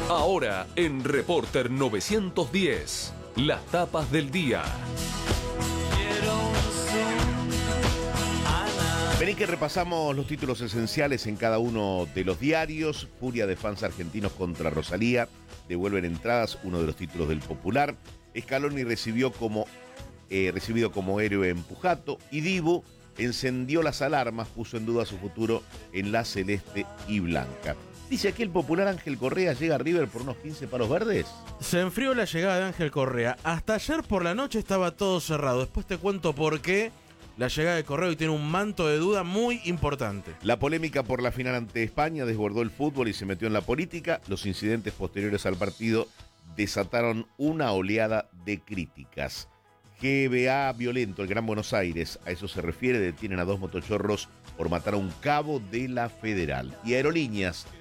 Ahora en Reporter 910, las tapas del día. Vení que repasamos los títulos esenciales en cada uno de los diarios. Furia de fans argentinos contra Rosalía. Devuelven entradas, uno de los títulos del Popular. Scaloni recibido como héroe en Pujato. Y Dibu encendió las alarmas, puso en duda su futuro en la celeste y blanca. Dice aquí el Popular: Ángel Correa llega a River por unos 15 palos verdes. Se enfrió la llegada de Ángel Correa. Hasta ayer por la noche estaba todo cerrado. Después te cuento por qué la llegada de Correa hoy tiene un manto de duda muy importante. La polémica por la final ante España desbordó el fútbol y se metió en la política. Los incidentes posteriores al partido desataron una oleada de críticas. GBA violento, el Gran Buenos Aires, a eso se refiere. Detienen a 2 motochorros por matar a un cabo de la Federal. Y Aerolíneas